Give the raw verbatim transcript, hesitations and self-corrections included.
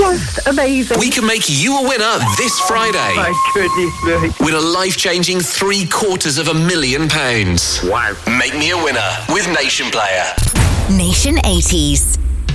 Just amazing. We can make you a winner this Friday. Oh, my goodness me. Win a life-changing three quarters of a million pounds. Wow. Make me a winner with Nation Player. Nation eighties.